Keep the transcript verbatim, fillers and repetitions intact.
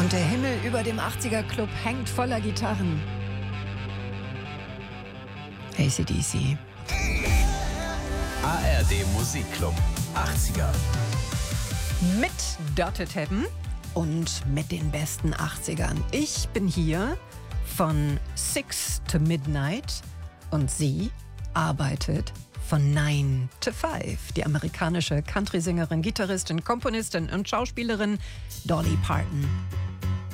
Und der Himmel über dem achtziger-Club hängt voller Gitarren. A C D C. A R D Musikclub achtziger. Mit Dotted Heaven und mit den besten achtzigern. Ich bin hier von six to midnight und sie arbeitet von nine to five. Die amerikanische Country-Sängerin, Gitarristin, Komponistin und Schauspielerin Dolly Parton.